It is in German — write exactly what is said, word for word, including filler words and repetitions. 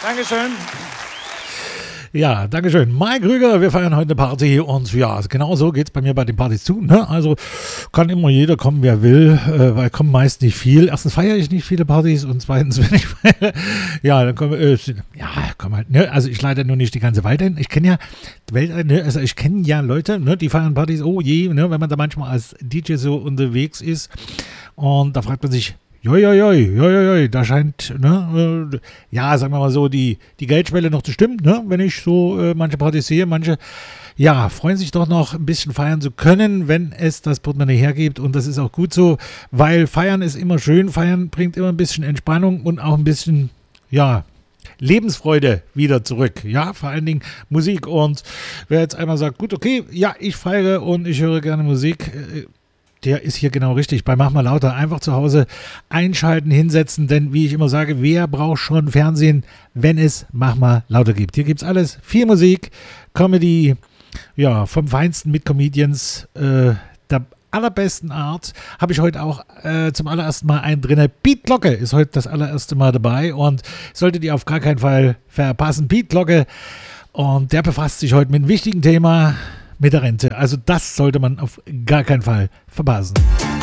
Dankeschön. Ja, Dankeschön. Mike Krüger, wir feiern heute eine Party und ja, genau so geht es bei mir bei den Partys zu. Ne? Also kann immer jeder kommen, wer will, äh, weil kommen meist nicht viel. Erstens feiere ich nicht viele Partys und zweitens, wenn ich feiere, ja, dann kommen, äh, ja, komm halt, ne? Also ich leite nur nicht die ganze Welt ein. Ich kenne ja, Welt, ne? Also ich kenne ja Leute, ne? Die feiern Partys, oh je, ne? Wenn man da manchmal als D J so unterwegs ist und da fragt man sich, Joi, joi, joi, joi, joi, da scheint, ne, äh, ja, sagen wir mal so, die, die Geldschwelle noch zu stimmen, ne, wenn ich so äh, manche Partys sehe, manche, ja, freuen sich doch noch ein bisschen feiern zu können, wenn es das Portemonnaie hergibt und das ist auch gut so, weil feiern ist immer schön, feiern bringt immer ein bisschen Entspannung und auch ein bisschen, ja, Lebensfreude wieder zurück, ja, vor allen Dingen Musik und wer jetzt einmal sagt, gut, okay, ja, ich feiere und ich höre gerne Musik, äh, der ist hier genau richtig. Bei Mach mal lauter einfach zu Hause einschalten, hinsetzen, denn wie ich immer sage, wer braucht schon Fernsehen, wenn es Mach mal lauter gibt? Hier gibt es alles, viel Musik, Comedy, ja, vom Feinsten mit Comedians, äh, der allerbesten Art. Habe ich heute auch äh, zum allerersten Mal einen drin. Piet Glocke ist heute das allererste Mal dabei und solltet ihr auf gar keinen Fall verpassen. Piet Glocke und der befasst sich heute mit einem wichtigen Thema, mit der Rente. Also das sollte man auf gar keinen Fall verpassen.